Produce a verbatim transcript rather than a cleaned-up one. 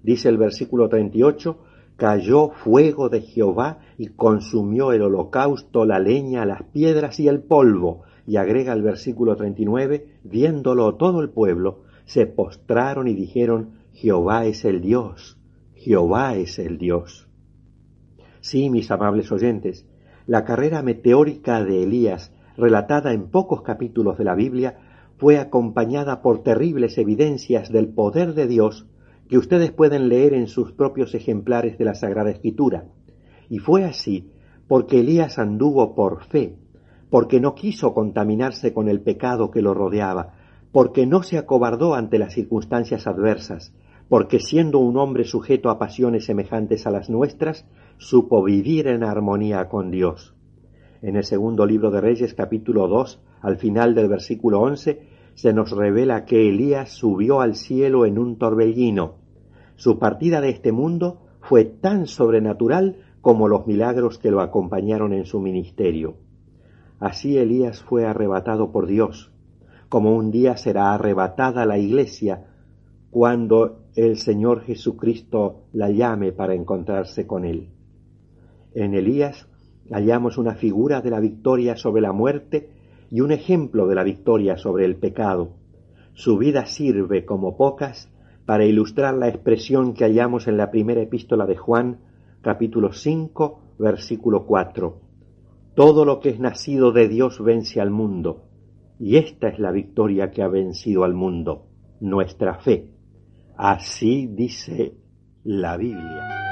Dice el versículo treinta y ocho, cayó fuego de Jehová y consumió el holocausto, la leña, las piedras y el polvo. Y agrega el versículo treinta y nueve, viéndolo todo el pueblo, se postraron y dijeron, Jehová es el Dios, Jehová es el Dios. Sí, mis amables oyentes, la carrera meteórica de Elías, relatada en pocos capítulos de la Biblia, fue acompañada por terribles evidencias del poder de Dios que ustedes pueden leer en sus propios ejemplares de la Sagrada Escritura. Y fue así porque Elías anduvo por fe, porque no quiso contaminarse con el pecado que lo rodeaba, porque no se acobardó ante las circunstancias adversas, porque siendo un hombre sujeto a pasiones semejantes a las nuestras, supo vivir en armonía con Dios. En el segundo libro de Reyes, capítulo dos, al final del versículo once, se nos revela que Elías subió al cielo en un torbellino. Su partida de este mundo fue tan sobrenatural como los milagros que lo acompañaron en su ministerio. Así Elías fue arrebatado por Dios, como un día será arrebatada la iglesia cuando el Señor Jesucristo la llame para encontrarse con él. En Elías hallamos una figura de la victoria sobre la muerte y un ejemplo de la victoria sobre el pecado. Su vida sirve como pocas para ilustrar la expresión que hallamos en la primera epístola de Juan, capítulo cinco, versículo cuatro. Todo lo que es nacido de Dios vence al mundo, y esta es la victoria que ha vencido al mundo, nuestra fe. Así dice la Biblia.